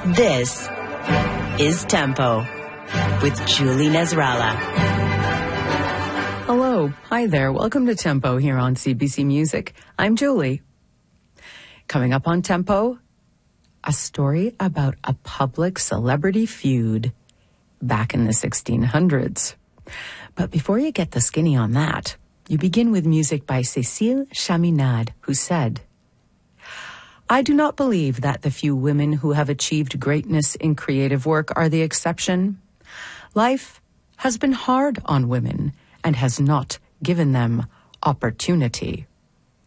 This is Tempo with Julie Nasrallah. Hello. Hi there. Welcome to Tempo here on CBC Music. I'm Julie. Coming up on Tempo, a story about a public celebrity feud back in the 1600s. But before you get the skinny on that, you begin with music by Cécile Chaminade, who said, "I do not believe that the few women who have achieved greatness in creative work are the exception. Life has been hard on women and has not given them opportunity."